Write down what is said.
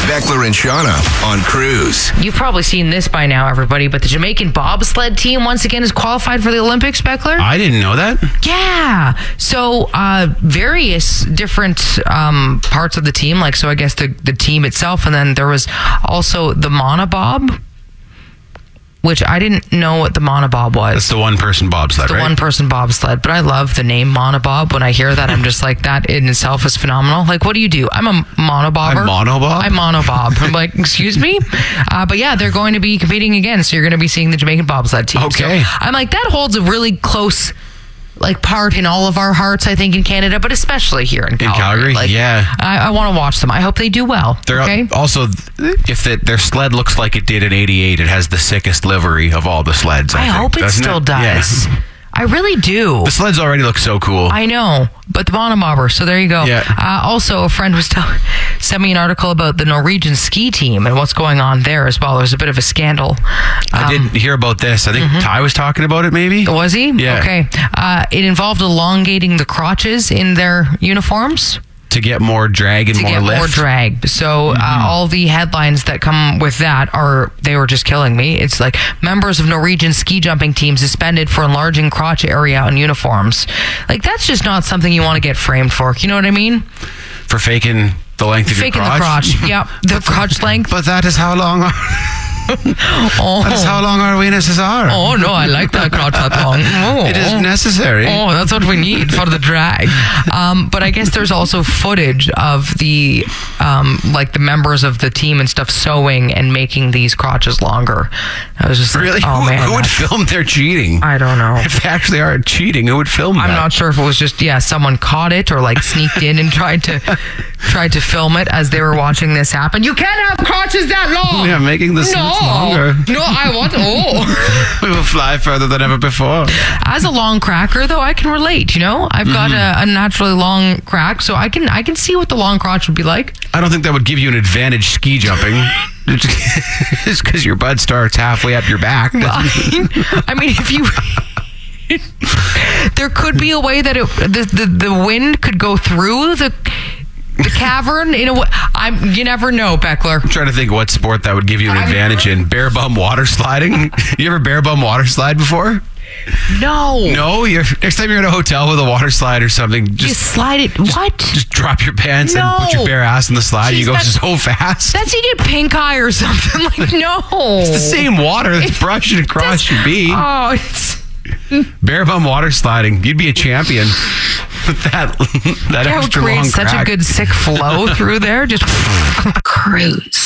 Beckler and Shauna on Cruise. You've probably seen this by now, everybody, but the Jamaican bobsled team once again is qualified for the Olympics, Beckler. I didn't know that. Yeah. So various different parts of the team, like, so I guess the team itself, and then there was also the monobob, which I didn't know what the monobob was. It's the one-person bobsled, The right? one-person bobsled, but I love the name monobob. When I hear that, I'm just like, that in itself is phenomenal. Like, what do? I'm a monobobber. I'm monobob. I'm like, excuse me? But yeah, they're going to be competing again, so you're going to be seeing the Jamaican bobsled team. Okay. So I'm like, that holds a really close part in all of our hearts, I think, in Canada, but especially here in Calgary. Calgary, like, yeah. I want to watch them. I hope they do well. They're okay? Also, if their sled looks like it did in '88, it has the sickest livery of all the sleds. I think, hope it still does. Yeah. I really do. The sleds already look so cool. I know, but the monomobber. So there you go. Yeah. Also, a friend was sent me an article about the Norwegian ski team and what's going on there as well. There's a bit of a scandal. I didn't hear about this. I think Ty was talking about it, maybe? Was he? Yeah. Okay. It involved elongating the crotches in their uniforms. To get more drag and more lift. More drag. So all the headlines that come with that they were just killing me. It's like, members of Norwegian ski jumping team suspended for enlarging crotch area on uniforms. Like, that's just not something you want to get framed for. You know what I mean? For faking the length of your crotch? Faking the crotch. Yep. The crotch length. But that is how long that is how long our weenuses are. Oh, no, I like that crotch that long. Oh, it is necessary. Oh, that's what we need for the drag. But I guess there's also footage of the the members of the team and stuff sewing and making these crotches longer. I was just really? Like, oh, man. Who would film their cheating? I don't know. If they actually are cheating, who would film that? I'm not sure if it was just, someone caught it or sneaked in and tried to film it as they were watching this happen. You can't have crotches that long. Yeah, making the suits longer. No, I want. We will fly further than ever before. As a long cracker, though, I can relate. You know, I've got a naturally long crack, so I can see what the long crotch would be like. I don't think that would give you an advantage ski jumping. Just because your butt starts halfway up your back. I mean, if you. There could be a way that the wind could go through the cavern in a way. You never know, Beckler. I'm trying to think what sport that would give you an advantage in. Bare bum water sliding. You ever bare bum water slide before? No. No? Next time you're in a hotel with a water slide or something, just you slide it. What? Just drop your pants and put your bare ass in the slide. You go so fast. That's you get pink eye or something. No. It's the same water that's brushing across your beak. Oh, it's bare bum water sliding. You'd be a champion with that extra long crack. Such a good sick flow through there. Just Cruise.